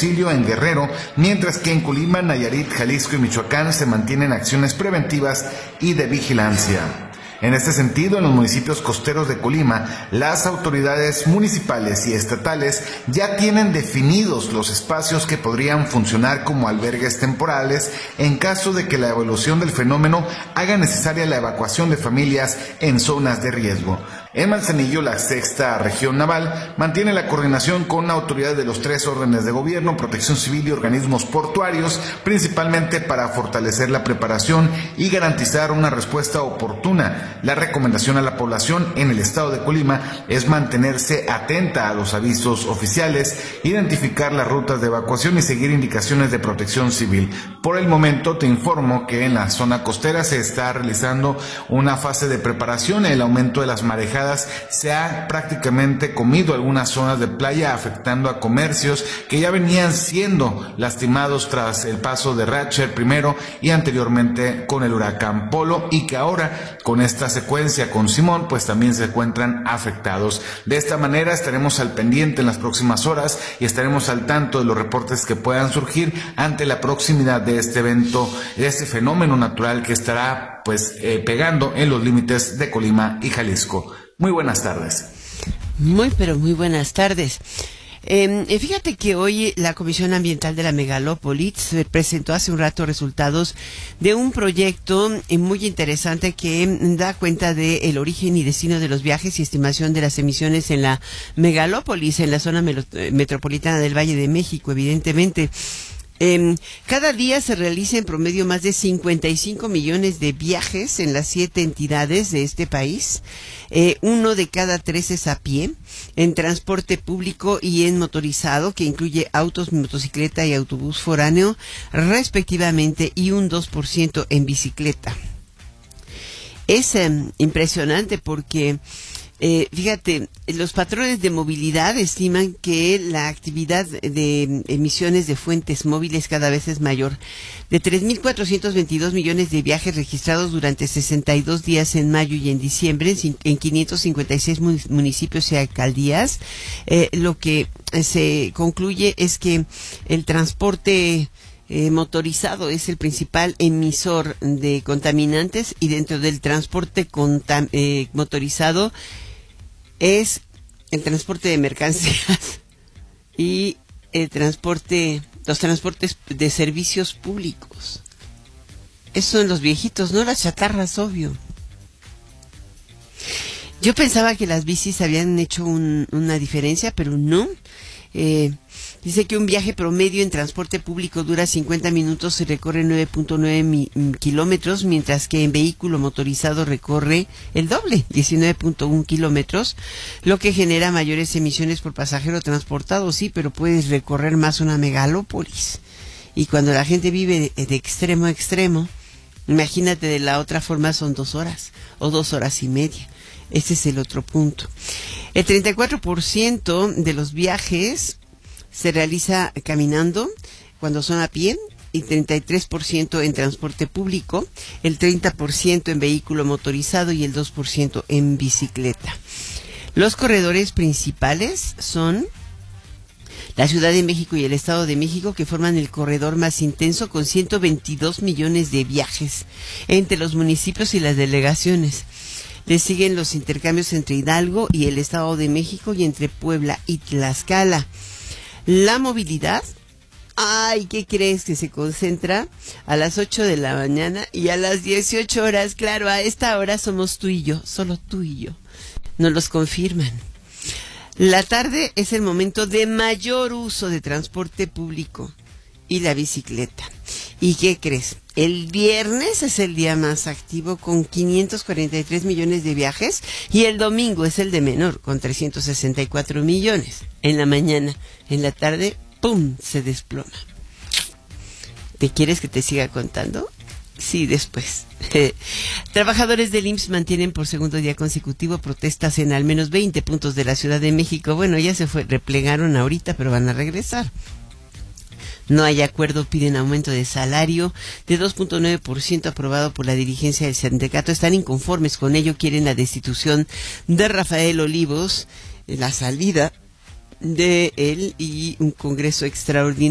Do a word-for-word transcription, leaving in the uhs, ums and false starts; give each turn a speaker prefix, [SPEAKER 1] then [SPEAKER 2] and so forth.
[SPEAKER 1] auxilio en Guerrero, mientras que en Colima, Nayarit, Jalisco y Michoacán se mantienen acciones preventivas y de vigilancia. En este sentido, en los municipios costeros de Colima, las autoridades municipales y estatales ya tienen definidos los espacios que podrían funcionar como albergues temporales en caso de que la evolución del fenómeno haga necesaria la evacuación de familias en zonas de riesgo. En Manzanillo, la sexta región naval mantiene la coordinación con autoridades de los tres órdenes de gobierno, Protección Civil y organismos portuarios, principalmente para fortalecer la preparación y garantizar una respuesta oportuna. La recomendación a la población en el estado de Colima es mantenerse atenta a los avisos oficiales, identificar las rutas de evacuación y seguir indicaciones de Protección Civil. Por el momento te informo que en la zona costera se está realizando una fase de preparación. El aumento de las marejadas se ha prácticamente comido algunas zonas de playa, afectando a comercios que ya venían siendo lastimados tras el paso de Ratcher primero y anteriormente con el huracán Polo, y que ahora con esta secuencia con Simón pues también se encuentran afectados. De esta manera estaremos al pendiente en las próximas horas y estaremos al tanto de los reportes que puedan surgir ante la proximidad de este evento, de este fenómeno natural que estará pues eh, pegando en los límites de Colima y Jalisco. Muy buenas tardes.
[SPEAKER 2] Muy, pero muy buenas tardes. Eh, fíjate que hoy la Comisión Ambiental de la Megalópolis presentó hace un rato resultados de un proyecto muy interesante que da cuenta del origen y destino de los viajes y estimación de las emisiones en la megalópolis, en la zona metropolitana del Valle de México, evidentemente. Eh, cada día se realiza en promedio más de cincuenta y cinco millones de viajes en las siete entidades de este país. Eh, uno de cada tres es a pie, en transporte público y en motorizado, que incluye autos, motocicleta y autobús foráneo, respectivamente, y un dos por ciento en bicicleta. Es eh, impresionante porque... Eh, fíjate, los patrones de movilidad estiman que la actividad de emisiones de fuentes móviles cada vez es mayor. De tres mil cuatrocientos veintidós millones de viajes registrados durante sesenta y dos días en mayo y en diciembre en quinientos cincuenta y seis municipios y alcaldías, eh, lo que se concluye es que el transporte Eh, motorizado es el principal emisor de contaminantes, y dentro del transporte contam- eh, motorizado es el transporte de mercancías y el transporte, los transportes de servicios públicos. Esos son los viejitos, no las chatarras, obvio. Yo pensaba que las bicis habían hecho un, una diferencia, pero no. Eh, dice que un viaje promedio en transporte público dura cincuenta minutos y recorre nueve punto nueve mi, kilómetros, mientras que en vehículo motorizado recorre el doble, diecinueve punto uno kilómetros, lo que genera mayores emisiones por pasajero transportado, sí, pero puedes recorrer más una megalópolis. Y cuando la gente vive de, de extremo a extremo, imagínate, de la otra forma son dos horas o dos horas y media. Ese es el otro punto. El treinta y cuatro por ciento de los viajes se realiza caminando cuando son a pie, y treinta y tres por ciento en transporte público, el treinta por ciento en vehículo motorizado y el dos por ciento en bicicleta. Los corredores principales son la Ciudad de México y el Estado de México, que forman el corredor más intenso, con ciento veintidós millones de viajes entre los municipios y las delegaciones. Le siguen los intercambios entre Hidalgo y el Estado de México, y entre Puebla y Tlaxcala. La movilidad, ay, ¿qué crees? Que se concentra a las ocho de la mañana y a las dieciocho horas. Claro, a esta hora somos tú y yo, solo tú y yo. Nos los confirman. La tarde es el momento de mayor uso de transporte público y la bicicleta. ¿Y qué crees? El viernes es el día más activo, con quinientos cuarenta y tres millones de viajes, y el domingo es el de menor, con trescientos sesenta y cuatro millones. En la mañana, en la tarde, ¡pum!, se desploma. ¿Te quieres que te siga contando? Sí, después. Trabajadores del I M S S mantienen por segundo día consecutivo protestas en al menos veinte puntos de la Ciudad de México. Bueno, ya se fue, replegaron ahorita, pero van a regresar. No hay acuerdo, piden aumento de salario de dos punto nueve por ciento aprobado por la dirigencia del sindicato. Están inconformes con ello, quieren la destitución de Rafael Olivos, la salida de él y un congreso extraordinario.